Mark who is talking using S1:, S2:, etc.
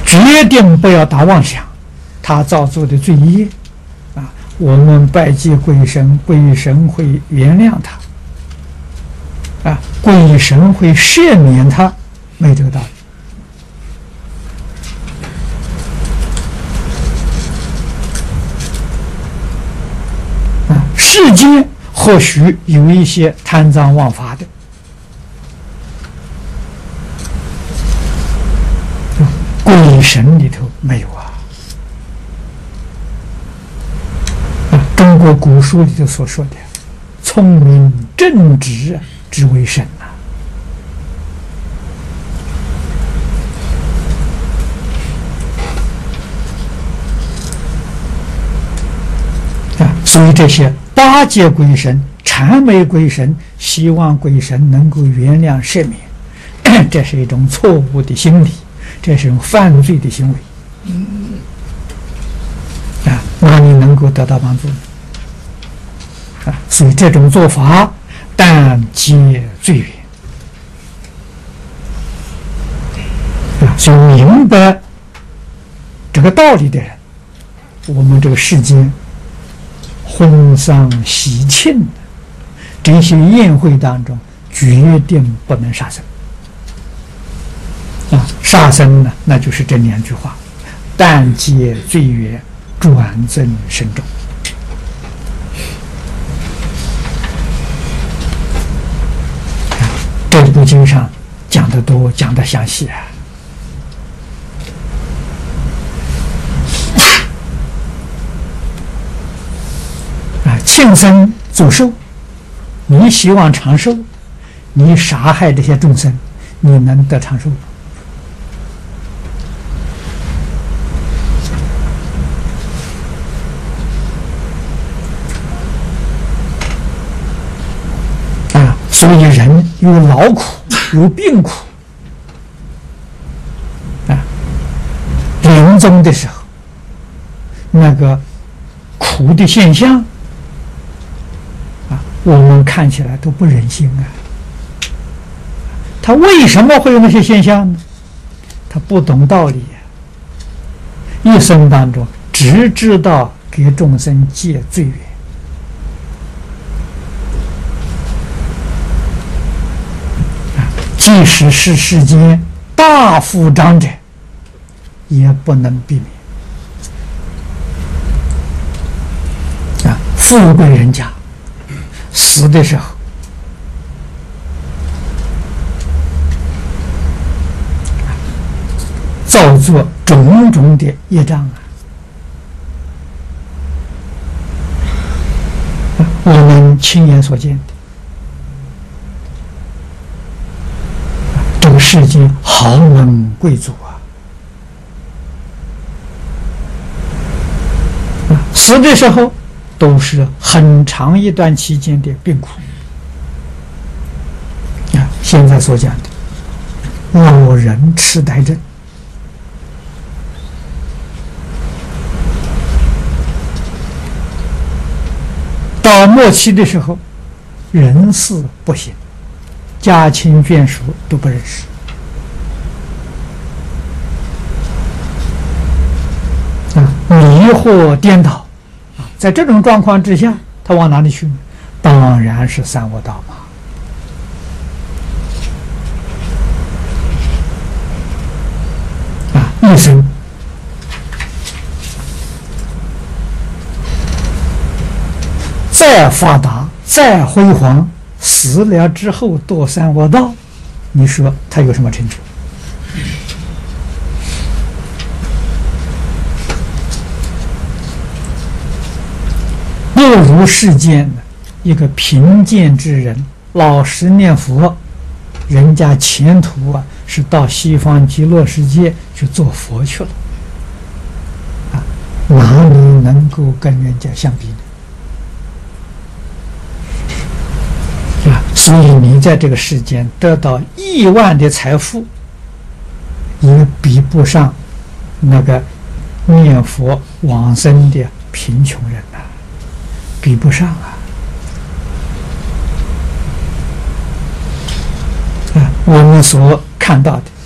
S1: 决定不要打妄想，他造作的罪业啊，我们拜祭鬼神，鬼神会原谅他啊，鬼神会赦免他，没这个道理。世间或许有一些贪赃枉法的，鬼神里头没有啊。中国古书里头所说的聪明正直之为神所以这些八戒鬼神、谄媚鬼神，希望鬼神能够原谅赦免，这是一种错误的心理，这是一种犯罪的行为。哪里能够得到帮助呢？所以这种做法但皆罪缘。所以明白这个道理的人，我们这个世间婚丧喜庆这些宴会当中，决定不能杀生杀生呢，那就是这两句话：但皆罪缘，转增深重。这部经上讲得多，讲得详细庆生祝寿，你希望长寿，你杀害这些众生，你能得长寿吗？所以人有劳苦，有病苦临终的时候，那个苦的现象我们看起来都不忍心他为什么会有那些现象呢？他不懂道理一生当中只知道给众生戒罪缘，即使是世间大富长者，也不能避免富贵人家死的时候，造作种种的业障我们亲眼所见的。这个世间豪门贵族死的时候都是很长一段期间的病苦现在所讲的老人痴呆症，到末期的时候人事不行，家亲眷属都不认识迷惑颠倒在这种状况之下，他往哪里去呢？当然是三恶道嘛一生再发达再辉煌，死了之后堕三恶道，你说他有什么成就？不如世间一个贫贱之人，老实念佛，人家前途是到西方极乐世界去做佛去了哪里能够跟人家相比呢？所以你在这个世间得到亿万的财富，也比不上那个念佛往生的贫穷人比不上我们所看到的